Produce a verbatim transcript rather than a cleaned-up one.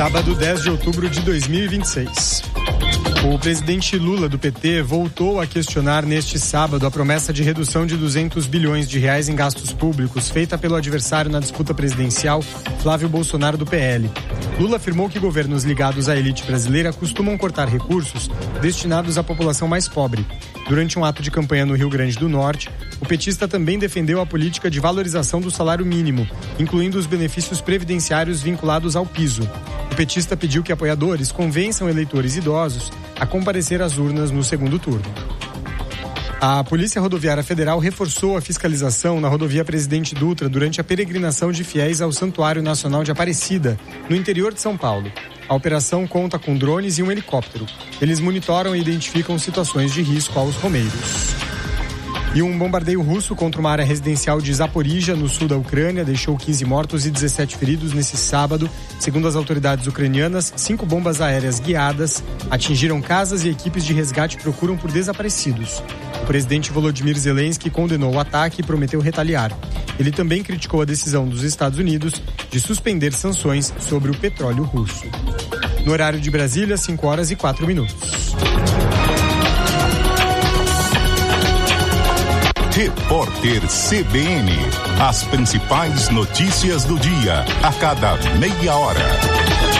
Sábado, dez de outubro de dois mil e vinte e seis. O presidente Lula, do P T, voltou a questionar neste sábado a promessa de redução de duzentos bilhões de reais em gastos públicos feita pelo adversário na disputa presidencial, Flávio Bolsonaro, do P L. Lula afirmou que governos ligados à elite brasileira costumam cortar recursos destinados à população mais pobre. Durante um ato de campanha no Rio Grande do Norte, o petista também defendeu a política de valorização do salário mínimo, incluindo os benefícios previdenciários vinculados ao piso. O petista pediu que apoiadores convençam eleitores idosos a comparecer às urnas no segundo turno. A Polícia Rodoviária Federal reforçou a fiscalização na rodovia Presidente Dutra durante a peregrinação de fiéis ao Santuário Nacional de Aparecida, no interior de São Paulo. A operação conta com drones e um helicóptero. Eles monitoram e identificam situações de risco aos romeiros. E um bombardeio russo contra uma área residencial de Zaporizhia, no sul da Ucrânia, deixou quinze mortos e dezessete feridos nesse sábado. Segundo as autoridades ucranianas, cinco bombas aéreas guiadas atingiram casas e equipes de resgate procuram por desaparecidos. O presidente Volodymyr Zelensky condenou o ataque e prometeu retaliar. Ele também criticou a decisão dos Estados Unidos de suspender sanções sobre o petróleo russo. No horário de Brasília, cinco horas e quatro minutos. Repórter C B N. As principais notícias do dia, a cada meia hora.